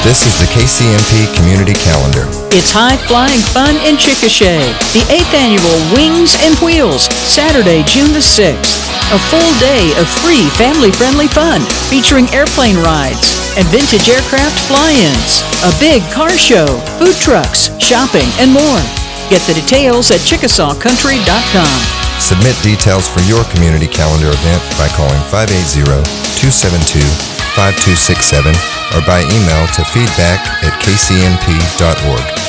This is the KCMP Community Calendar. It's high-flying fun in Chickasha. The 8th annual Wings and Wheels, Saturday, June the 6th. A full day of free family-friendly fun featuring airplane rides and vintage aircraft fly-ins, a big car show, food trucks, shopping, and more. Get the details at ChickasawCountry.com. Submit details for your community calendar event by calling 580-272-5267 or by email to feedback@kcmp.org.